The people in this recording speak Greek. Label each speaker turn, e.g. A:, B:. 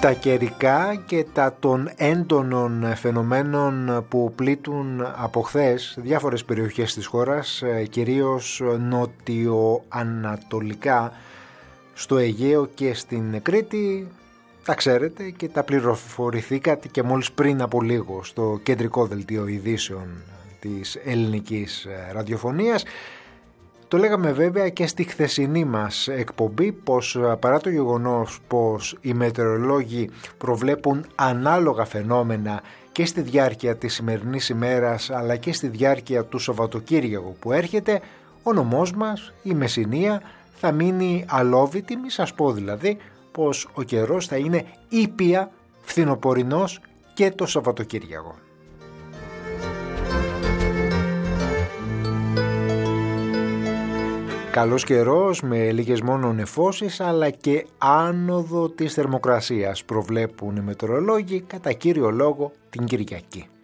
A: Τα καιρικά και τα των έντονων φαινομένων που πλήττουν από χθες διάφορες περιοχές της χώρας, κυρίως νοτιοανατολικά στο Αιγαίο και στην Κρήτη, τα ξέρετε και τα πληροφορηθήκατε και μόλις πριν από λίγο στο κεντρικό δελτίο ειδήσεων της ελληνικής ραδιοφωνίας. Το λέγαμε βέβαια και στη χθεσινή μας εκπομπή πως παρά το γεγονός πως οι μετεωρολόγοι προβλέπουν ανάλογα φαινόμενα και στη διάρκεια της σημερινής ημέρας αλλά και στη διάρκεια του Σαββατοκύριακου που έρχεται, ο νομός μας, η Μεσσηνία, θα μείνει αλόβητη. Μη σας πω δηλαδή πως ο καιρός θα είναι ήπια φθινοπορεινός και το Σαββατοκύριακο. Καλός καιρός με λίγες μόνο νεφώσεις αλλά και άνοδο της θερμοκρασίας προβλέπουν οι μετεωρολόγοι κατά κύριο λόγο την Κυριακή.